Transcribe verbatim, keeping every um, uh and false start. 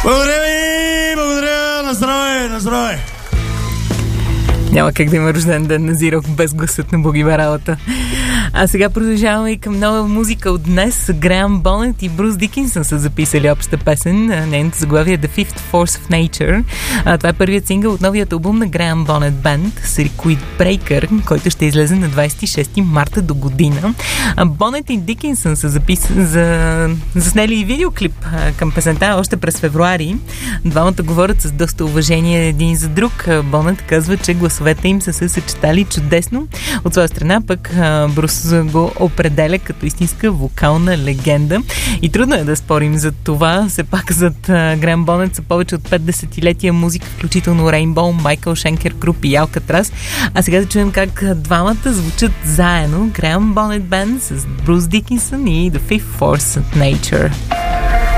Благодаря ви! Благодаря! На здраве! На здраве! Няма как да има рожден ден на Зирок без гласът на Боги Баралата. А сега продължаваме и към нова музика от днес. Греъм Бонет и Брус Дикинсън са записали обща песен. Нейното заглавие е The Fifth Force of Nature. А, това е първият сингъл от новият албум на Греъм Бонет Band, Circuit Breaker, който ще излезе на двадесет и шести марта до година. А Бонет и Дикинсън са запис... за... заснели и видеоклип а, към песента още през февруари. Двамата говорят с доста уважение един за друг. Бонет казва, че гласовете им са се съчетали чудесно. От своя страна пък а, Брус го определя като истинска вокална легенда. И трудно е да спорим за това. Все пак зад Греъм Бонет са повече от пет десетилетия музика, включително Rainbow, Майкъл Шенкер Груп и Алкатрас. А сега да чуем как двамата звучат заедно. Греъм Бонет Band с Брус Дикинсън и The Fifth Force of Nature.